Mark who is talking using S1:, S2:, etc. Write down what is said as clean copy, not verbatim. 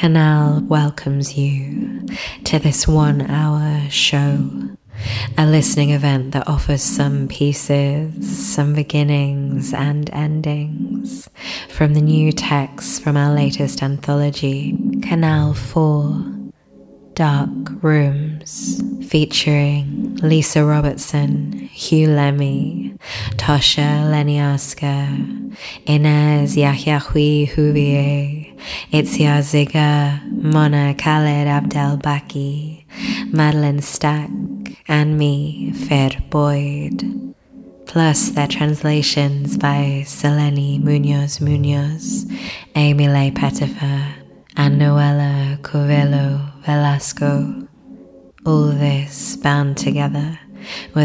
S1: Canal welcomes you to this 1-hour show, a listening event that offers some pieces, some beginnings and endings from the new texts from our latest anthology, Canal 4, Dark Rooms, featuring Lisa Robertson, Hugh Lemmy, Tosha Leniarska, Inez Yahyahui Huvier, Itzia Ziga, Mona Khaled Abdel Baki, Madeline Stack, and me, Fer Boyd. Plus their translations by Seleni Munoz, Emile Pettifer, and Noella Covello Velasco. All this bound together with